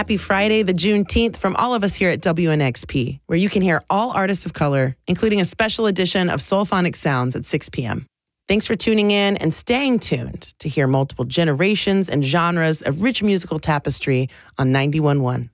Happy Friday, the Juneteenth, from all of us here at WNXP, where you can hear all artists of color, including a special edition of Soulphonic Sounds at 6 p.m. Thanks for tuning in and staying tuned to hear multiple generations and genres of rich musical tapestry on 91.1.